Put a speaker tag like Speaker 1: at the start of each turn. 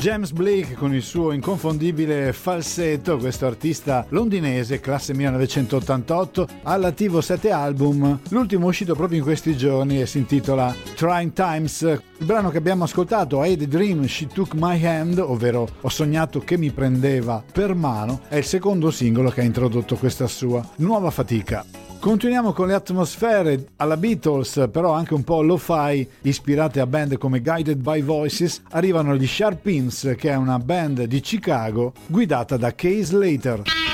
Speaker 1: James Blake con il suo inconfondibile falsetto, questo artista londinese, classe 1988, all'attivo 7 album, l'ultimo uscito proprio in questi giorni e si intitola Trying Times. Il brano che abbiamo ascoltato, I Had a Dream, She Took My Hand, ovvero Ho sognato che mi prendeva per mano, è il secondo singolo che ha introdotto questa sua nuova fatica. Continuiamo con le atmosfere alla Beatles, però anche un po' lo-fi, ispirate a band come Guided by Voices. Arrivano gli Sharp Pins, che è una band di Chicago guidata da Kay Slater.